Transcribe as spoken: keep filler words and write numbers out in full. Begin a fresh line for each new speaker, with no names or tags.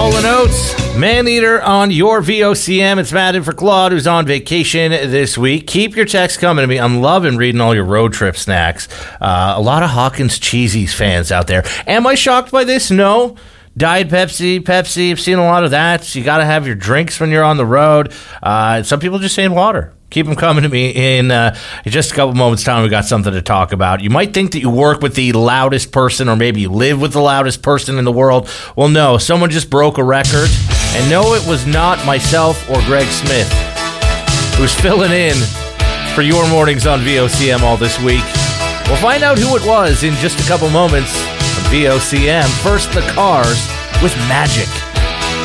Hall and Oates, Maneater on your V O C M. It's Matt in for Claude, who's on vacation this week. Keep your texts coming to me. I'm loving reading all your road trip snacks. Uh, a lot of Hawkins Cheesies fans out there. Am I shocked by this? No. Diet Pepsi, Pepsi, I've seen a lot of that. You got to have your drinks when you're on the road. Uh, some people just saying water. Keep them coming to me in, uh, in just a couple moments' time. We got something to talk about. You might think that you work with the loudest person, or maybe you live with the loudest person in the world. Well, no, someone just broke a record. And no, it was not myself or Greg Smith, who's filling in for your mornings on V O C M all this week. We'll find out who it was in just a couple moments on V O C M. First, the Cars with Magic.